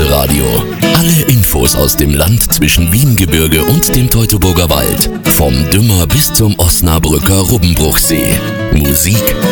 Elbe-Radio. Alle Infos aus dem Land zwischen Wiengebirge und dem Teutoburger Wald. Vom Dümmer bis zum Osnabrücker Rubbenbruchsee. Musik,